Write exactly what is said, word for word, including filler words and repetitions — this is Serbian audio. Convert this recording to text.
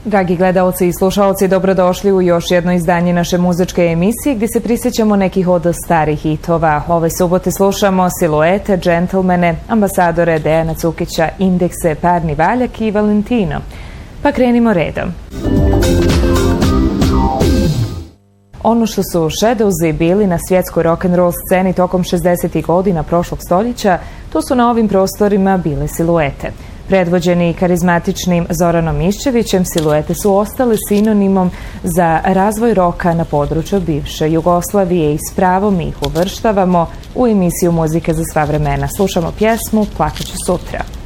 Dragi gledalci i slušalci, dobrodošli u još jedno izdanje naše muzičke emisije gdje se prisjećamo nekih od starih hitova. Ove subote slušamo Siluete, Džentlmene, Ambasadore, Dejana Cukića, Indekse, Parni valjak i Valentino. Pa krenimo redom. Ono što su Shadowsi bili na svjetskoj rock'n'roll sceni tokom šezdesetih godina prošlog stoljeća, tu su na ovim prostorima bile Siluete. Predvođeni karizmatičnim Zoranom Miščevićem, Siluete su ostale sinonimom za razvoj roka na području bivše Jugoslavije i s pravom ih uvrštavamo u emisiju Muzike za sva vremena. Slušamo pjesmu Plakaću sutra.